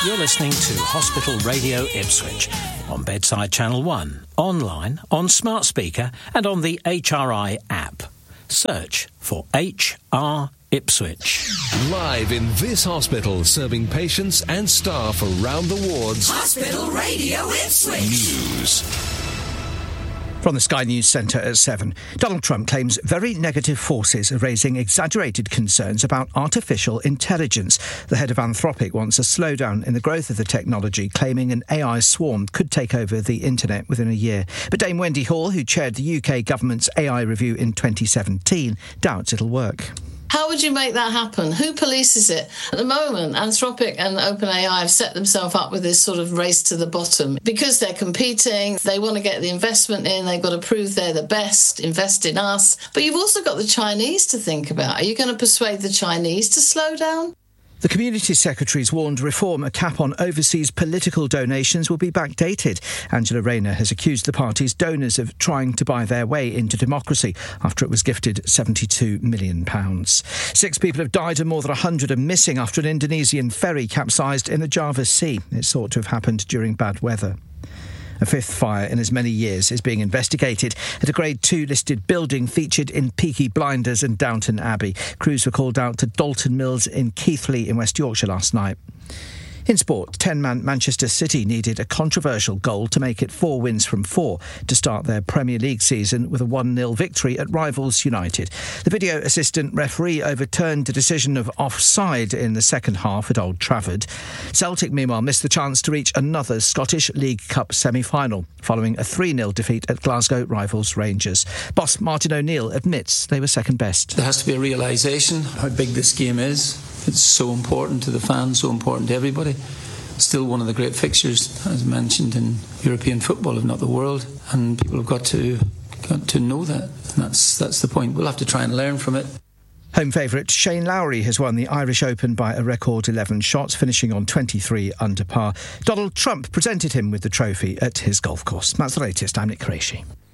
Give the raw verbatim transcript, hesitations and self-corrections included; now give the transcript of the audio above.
You're listening to Hospital Radio Ipswich on Bedside Channel one, online, on smart speaker and on the H R I app. Search for H R Ipswich. Live in this hospital, serving patients and staff around the wards. Hospital Radio Ipswich. News. From the Sky News Centre at seven, Donald Trump claims very negative forces are raising exaggerated concerns about artificial intelligence. The head of Anthropic wants a slowdown in the growth of the technology, claiming an A I swarm could take over the internet within a year. But Dame Wendy Hall, who chaired the U K government's A I review in twenty seventeen, doubts it'll work. How would you make that happen? Who polices it? At the moment, Anthropic and OpenAI have set themselves up with this sort of race to the bottom. Because they're competing, they want to get the investment in, they've got to prove they're the best, invest in us. But you've also got the Chinese to think about. Are you going to persuade the Chinese to slow down? The Community Secretary's warned reform a cap on overseas political donations will be backdated. Angela Rayner has accused the party's donors of trying to buy their way into democracy after it was gifted seventy-two million pounds. Six people have died and more than one hundred are missing after an Indonesian ferry capsized in the Java Sea. It's thought to have happened during bad weather. A fifth fire in as many years is being investigated at a Grade two listed building featured in Peaky Blinders and Downton Abbey. Crews were called out to Dalton Mills in Keighley in West Yorkshire last night. In sport, ten-man Manchester City needed a controversial goal to make it four wins from four to start their Premier League season with a one nil victory at rivals United. The video assistant referee overturned the decision of offside in the second half at Old Trafford. Celtic, meanwhile, missed the chance to reach another Scottish League Cup semi-final following a three nil defeat at Glasgow rivals Rangers. Boss Martin O'Neill admits they were second best. There has to be a realisation how big this game is. It's so important to the fans, so important to everybody. Still one of the great fixtures, as mentioned, in European football, if not the world. And people have got to got to know that. And that's that's the point. We'll have to try and learn from it. Home favourite Shane Lowry has won the Irish Open by a record eleven shots, finishing on twenty-three under par. Donald Trump presented him with the trophy at his golf course. That's the latest. I'm Nick Qureshi.